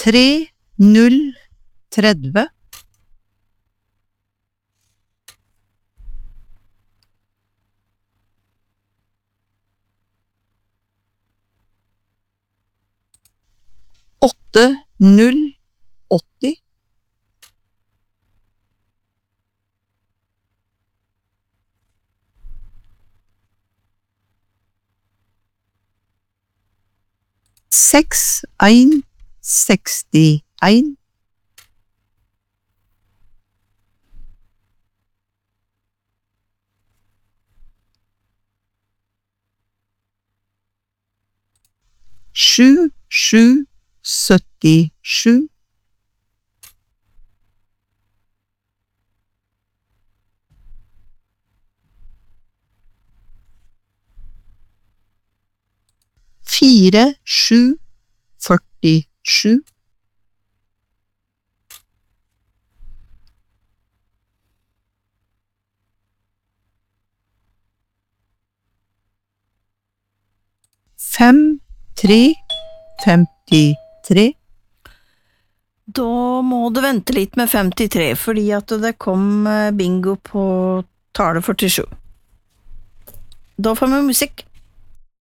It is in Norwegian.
3030 8080 6161 7777 4747 5353 Da må du vente litt med 53, fordi at det kom bingo på tale 47. Da får vi musikk.